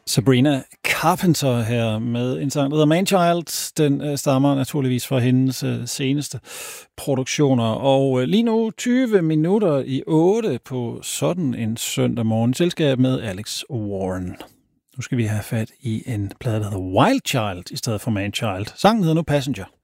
Sabrina Carpenter her med en sang, der hedder Manchild. Den stammer naturligvis fra hendes seneste produktioner. Og lige nu 20 minutter i 8 på sådan en søndag morgen. Selskab med Alex Warren. Nu skal vi have fat i en plade, der hedder Wild Child i stedet for Manchild. Sangen hedder nu Passenger.